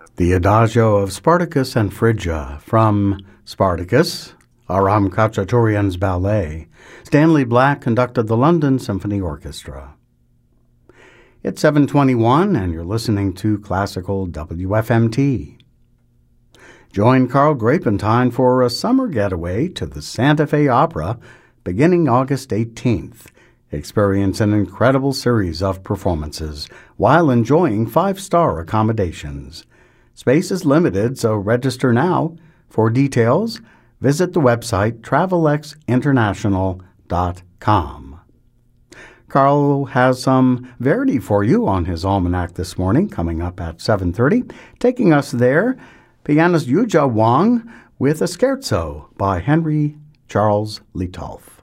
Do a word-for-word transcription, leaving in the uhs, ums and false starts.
The Adagio of Spartacus and Phrygia from Spartacus, Aram Khachaturian's ballet. Stanley Black conducted the London Symphony Orchestra. It's seven twenty-one and you're listening to Classical W F M T. Join Carl Grapentine for a summer getaway to the Santa Fe Opera beginning August eighteenth. Experience an incredible series of performances while enjoying five-star accommodations. Space is limited, so register now. For details, visit the website travelex international dot com. Carl has some Verdi for you on his almanac this morning, coming up at seven thirty. Taking us there, pianist Yujia Wang with a scherzo by Henry Charles Lietolf.